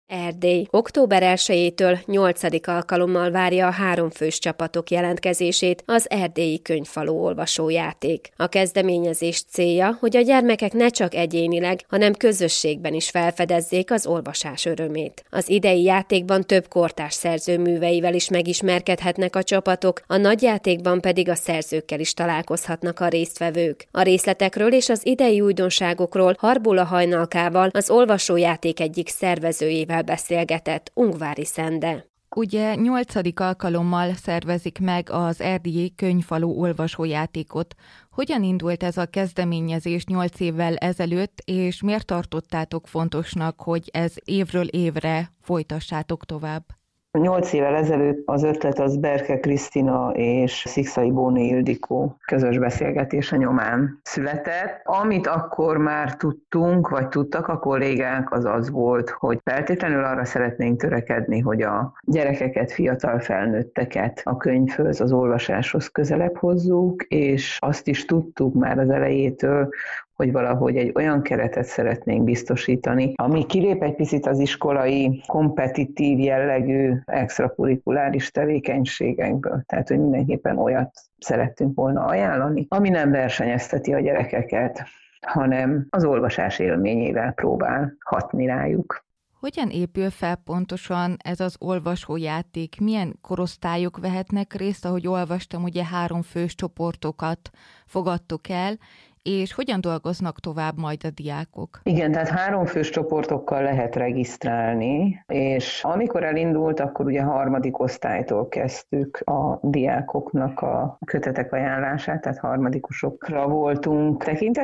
Erdély október 1-től 8. alkalommal várja a 3 fős csapatok jelentkezését az Erdélyi Könyvfalu olvasójáték. A kezdeményezés célja, hogy a gyermekek ne csak egyénileg, hanem közösségben is felfedezzék az olvasás örömét. Az idei játékban több kortárs szerző műveivel is megismerkedhetnek a csapatok, a nagyjátékban pedig a szerzőkkel is találkozhatnak a résztvevők. A részletekről és az idei újdonságokról Harbula Hajnalkával, az olvasójáték egyik szervezőjével beszélgetett Ungvári Szende. Ugye 8. alkalommal szervezik meg az Erdélyi Könyvfalu olvasójátékot. Hogyan indult ez a kezdeményezés 8 évvel ezelőtt, és miért tartottátok fontosnak, hogy ez évről évre folytassátok tovább? 8 évvel ezelőtt az ötlet az Berke Krisztina és Szikszai Bóné Ildikó közös beszélgetése nyomán született. Amit akkor már tudtunk, vagy tudtak a kollégák, az volt, hogy feltétlenül arra szeretnénk törekedni, hogy a gyerekeket, fiatal felnőtteket a könyvhöz, az olvasáshoz közelebb hozzuk, és azt is tudtuk már az elejétől, hogy valahogy egy olyan keretet szeretnénk biztosítani, ami kilép egy picit az iskolai, kompetitív jellegű, extracurrikuláris tevékenységekből. Tehát, hogy mindenképpen olyat szerettünk volna ajánlani, ami nem versenyezteti a gyerekeket, hanem az olvasás élményével próbál hatni rájuk. Hogyan épül fel pontosan ez az olvasójáték? Milyen korosztályok vehetnek részt? Ahogy olvastam, ugye 3 fős csoportokat fogadtok el, és hogyan dolgoznak tovább majd a diákok? Igen, tehát 3 fős csoportokkal lehet regisztrálni, és amikor elindult, akkor ugye 3. osztálytól kezdtük a diákoknak a kötetek ajánlását, tehát harmadikosokra voltunk tekintettel.